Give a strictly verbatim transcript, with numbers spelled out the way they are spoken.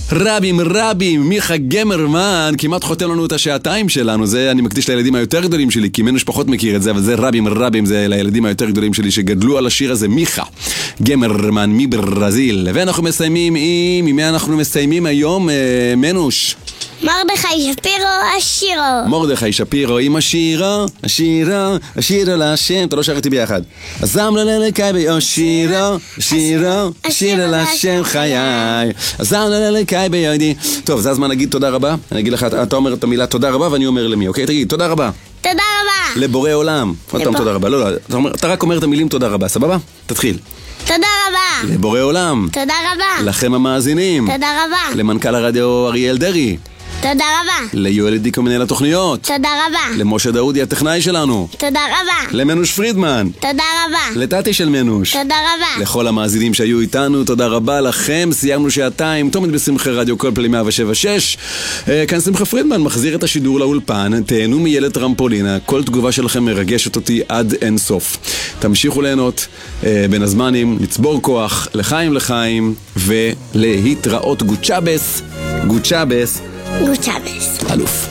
רבים רבים, מיכה גמרמן כמעט חותם לנו את השעתיים שלנו. זה אני מקדיש לילדים היותר גדולים שלי, כי מנוש פחות מכיר את זה, אבל זה רבים רבים, זה לילדים היותר גדולים שלי שגדלו על השיר הזה. מיכה גמרמן מברזיל. ואנחנו מסיימים עם, עם מי אנחנו מסיימים היום, אה, מנוש? מרדכי שפירו השירו. מרדכי שפירו עם השירו, השירו, השירו להשם. אתה לא שר איתי ביחד. הזם לללקי ביושירו, השירו, השירו להשם חיי. הזם לללקי ביודי. טוב, זה הזמן להגיד תודה רבה. אני אגיד לך, אתה אומר את המילה תודה רבה ואני אומר למי, אוקיי? תגיד, תודה רבה. תודה רבה. לבורא עולם. עוד פעם תודה רבה. לא, לא, אתה, אומר, אתה רק אומר את המילים תודה רבה, סבבה? תתחיל. תודה רבה. לבורא עולם. תודה רבה. לכם המאזינים. תודה רבה. למנכ"ל הרדיו אריאל דרי. תודה רבה. ליואל דיקו מנהל התוכניות. תודה רבה. למשה דאודי הטכנאי שלנו. תודה רבה. למנוש פרידמן. תודה רבה. לטאטי של מנוש. תודה רבה. לכל המאזינים שהיו איתנו, תודה רבה לכם. סיימנו שעתיים, תומד בשמחה רדיו כל פלי מאה שבע שש. כאן שמחה פרידמן מחזיר את השידור לאולפן. תהנו מילד טרמפולינה, כל תגובה שלכם מרגשת אותי עד אין סוף. תמשיכו ליהנות בין הזמנים, נצבור כוח לחיים לחיים ולהתראות. גוצ'אבס, גוצ'אבס, גוצ'אבס. אלוף.